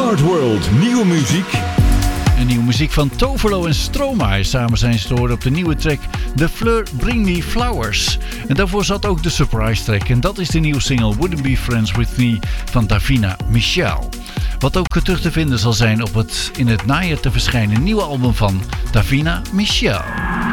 Smart World, nieuwe muziek. En nieuwe muziek van Toverlo en Stromae. Samen zijn ze te horen op de nieuwe track The Fleur Bring Me Flowers. En daarvoor zat ook de surprise track. En dat is de nieuwe single Wouldn't Be Friends With Me van Davina Michel. Wat ook terug te vinden zal zijn op het in het najaar te verschijnen nieuwe album van Davina Michel.